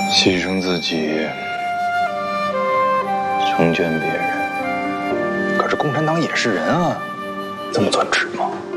牺牲自己，成全别人。可是共产党也是人啊，这么做值吗？